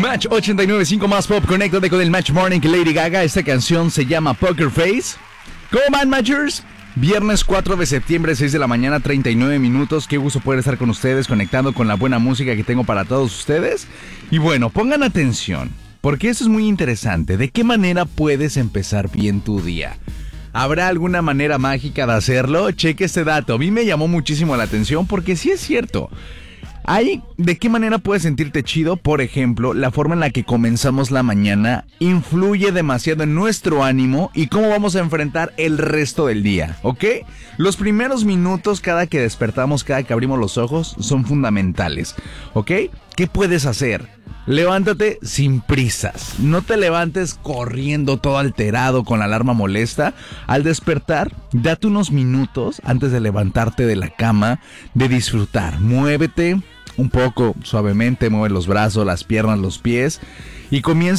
Match 89.5 más pop. Conéctate con el Match Morning Lady Gaga. Esta canción se llama Poker Face. ¿Cómo van, Matchers? Viernes 4 de septiembre, 6 de la mañana, 39 minutos. Qué gusto poder estar con ustedes, conectando con la buena música que tengo para todos ustedes. Y bueno, pongan atención, porque eso es muy interesante. ¿De qué manera puedes empezar bien tu día? ¿Habrá alguna manera mágica de hacerlo? Cheque este dato. A mí me llamó muchísimo la atención porque sí es cierto. ¿De qué manera puedes sentirte chido? Por ejemplo, la forma en la que comenzamos la mañana influye demasiado en nuestro ánimo y cómo vamos a enfrentar el resto del día, ¿ok? Los primeros minutos cada que despertamos, cada que abrimos los ojos, son fundamentales, ¿ok? ¿Qué puedes hacer? Levántate sin prisas. No te levantes corriendo todo alterado con la alarma molesta. Al despertar, date unos minutos antes de levantarte de la cama de disfrutar. Muévete un poco suavemente, mueve los brazos, las piernas, los pies. Y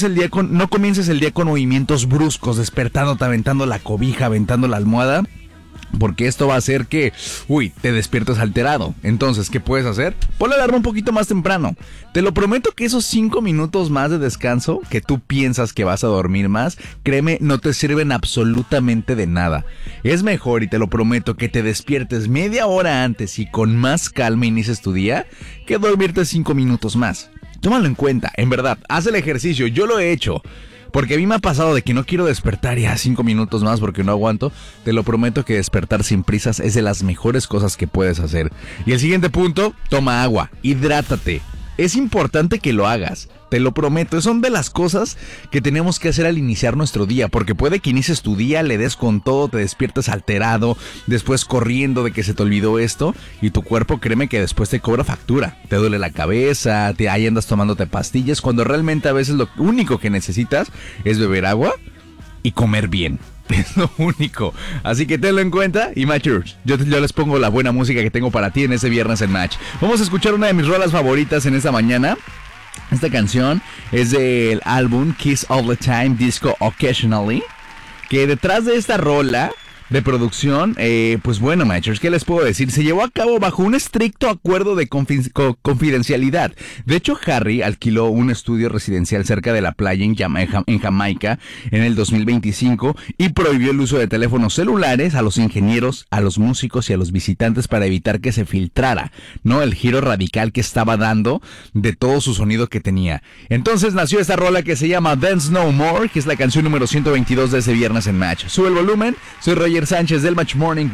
no comiences el día con movimientos bruscos, despertándote, aventando la cobija, aventando la almohada. Porque esto va a hacer que, te despiertes alterado. Entonces, ¿qué puedes hacer? Pon la alarma un poquito más temprano. Te lo prometo que esos 5 minutos más de descanso, que tú piensas que vas a dormir más, créeme, no te sirven absolutamente de nada. Es mejor, y te lo prometo, que te despiertes media hora antes y con más calma inicies tu día, que dormirte 5 minutos más. Tómalo en cuenta, en verdad, haz el ejercicio, yo lo he hecho. Porque a mí me ha pasado de que no quiero despertar ya 5 minutos más porque no aguanto. Te lo prometo que despertar sin prisas es de las mejores cosas que puedes hacer. Y el siguiente punto, toma agua, hidrátate. Es importante que lo hagas, te lo prometo. Son de las cosas que tenemos que hacer al iniciar nuestro día. Porque puede que inicies tu día, le des con todo, te despiertes alterado, después corriendo de que se te olvidó esto. Y tu cuerpo, créeme que después te cobra factura. Te duele la cabeza, ahí andas tomándote pastillas. Cuando realmente a veces lo único que necesitas es beber agua y comer bien. Es lo único. Así que tenlo en cuenta. Y Matchers, yo les pongo la buena música que tengo para ti en ese viernes en Match. Vamos a escuchar una de mis rolas favoritas en esta mañana. Esta canción es del álbum Kiss All the Time, Disco Occasionally. Que detrás de esta rola de producción, pues bueno, Matchers, ¿qué les puedo decir? Se llevó a cabo bajo un estricto acuerdo de confidencialidad. De hecho, Harry alquiló un estudio residencial cerca de la playa en Jamaica en el 2025 y prohibió el uso de teléfonos celulares a los ingenieros, a los músicos y a los visitantes para evitar que se filtrara, ¿no? El giro radical que estaba dando de todo su sonido que tenía. Entonces nació esta rola que se llama Dance No More, que es la canción número 122 de ese viernes en Match. Sube el volumen, soy Roger Sánchez del Match Morning.